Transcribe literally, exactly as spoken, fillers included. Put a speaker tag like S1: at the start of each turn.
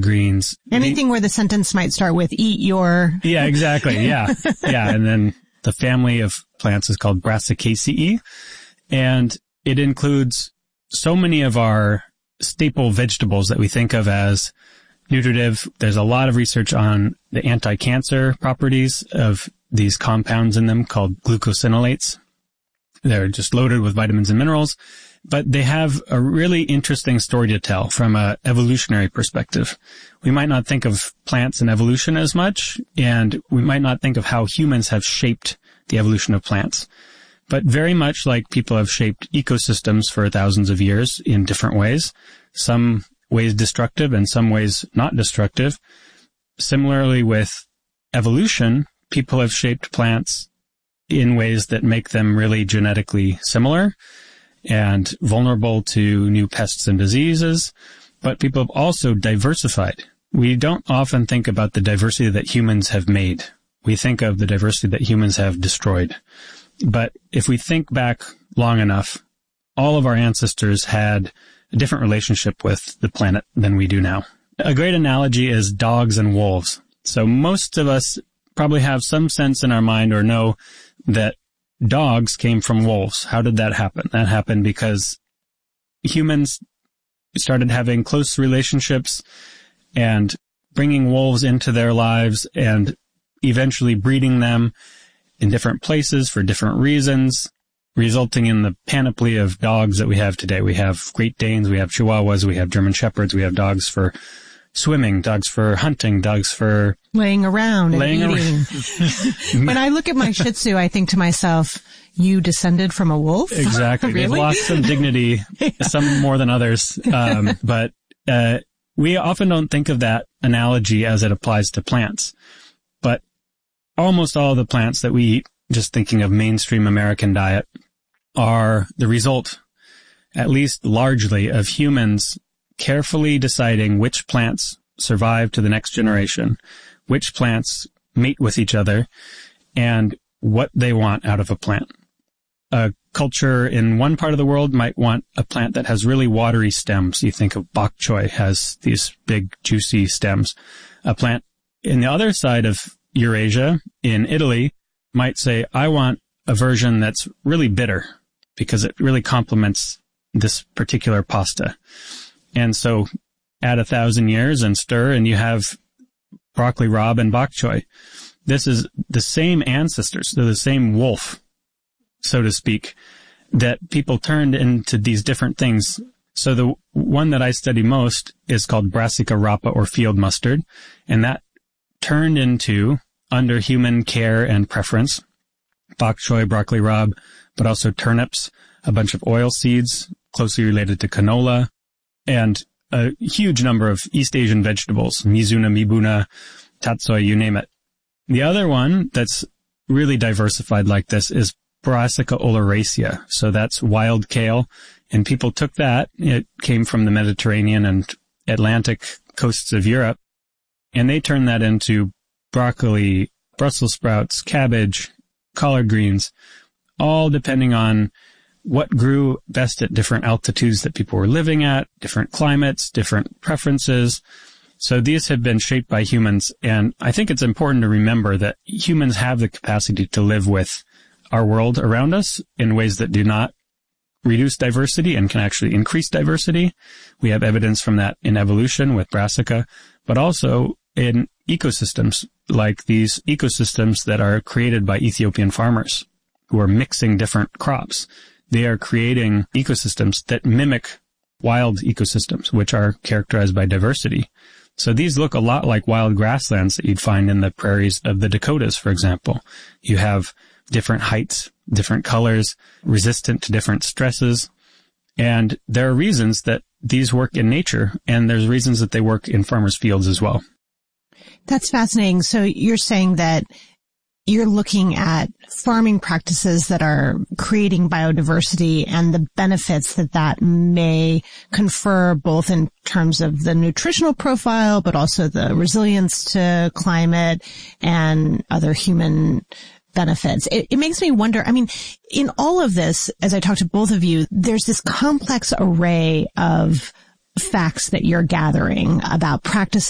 S1: greens.
S2: Anything the, where the sentence might start with eat your...
S1: Yeah, exactly. Yeah. Yeah. And then the family of plants is called Brassicaceae. And it includes so many of our staple vegetables that we think of as nutritive. There's a lot of research on the anti-cancer properties of these compounds in them called glucosinolates. They're just loaded with vitamins and minerals, but they have a really interesting story to tell from an evolutionary perspective. We might not think of plants and evolution as much, and we might not think of how humans have shaped the evolution of plants. But very much like people have shaped ecosystems for thousands of years in different ways, some ways destructive and some ways not destructive. Similarly with evolution, people have shaped plants in ways that make them really genetically similar and vulnerable to new pests and diseases. But people have also diversified. We don't often think about the diversity that humans have made. We think of the diversity that humans have destroyed. But if we think back long enough, all of our ancestors had a different relationship with the planet than we do now. A great analogy is dogs and wolves. So most of us probably have some sense in our mind or know that dogs came from wolves. How did that happen? That happened because humans started having close relationships and bringing wolves into their lives and eventually breeding them in different places for different reasons, resulting in the panoply of dogs that we have today. We have Great Danes, we have Chihuahuas, we have German Shepherds, we have dogs for swimming, dogs for hunting, dogs for...
S2: laying around
S1: laying
S2: and eating.
S1: Around.
S2: When I look at my Shih Tzu, I think to myself, you descended from a wolf?
S1: Exactly.
S2: Really?
S1: They've lost some dignity, yeah. Some more than others. Um, but uh, we often don't think of that analogy as it applies to plants. But almost all of the plants that we eat, just thinking of mainstream American diet, are the result, at least largely, of humans carefully deciding which plants survive to the next generation, which plants mate with each other, and what they want out of a plant. A culture in one part of the world might want a plant that has really watery stems. You think of bok choy has these big, juicy stems. A plant in the other side of Eurasia, in Italy, might say, I want a version that's really bitter because it really complements this particular pasta. And so add a thousand years and stir and you have broccoli rabe and bok choy. This is the same ancestors. They're the same wolf, so to speak, that people turned into these different things. So the one that I study most is called Brassica rapa or field mustard. And that turned into, under human care and preference, bok choy, broccoli rabe, but also turnips, a bunch of oil seeds closely related to canola, and a huge number of East Asian vegetables, mizuna, mibuna, tatsoi, you name it. The other one that's really diversified like this is Brassica oleracea. So that's wild kale. And people took that. It came from the Mediterranean and Atlantic coasts of Europe. And they turned that into broccoli, Brussels sprouts, cabbage, collard greens, all depending on what grew best at different altitudes that people were living at, different climates, different preferences. So these have been shaped by humans, and I think it's important to remember that humans have the capacity to live with our world around us in ways that do not reduce diversity and can actually increase diversity. We have evidence from that in evolution with Brassica, but also in ecosystems, like these ecosystems that are created by Ethiopian farmers who are mixing different crops. They are creating ecosystems that mimic wild ecosystems, which are characterized by diversity. So these look a lot like wild grasslands that you'd find in the prairies of the Dakotas, for example. You have different heights, different colors, resistant to different stresses. And there are reasons that these work in nature, and there's reasons that they work in farmers' fields as well.
S2: That's fascinating. So you're saying that you're looking at farming practices that are creating biodiversity and the benefits that that may confer both in terms of the nutritional profile, but also the resilience to climate and other human benefits. It, it makes me wonder, I mean, in all of this, as I talk to both of you, there's this complex array of facts that you're gathering about practices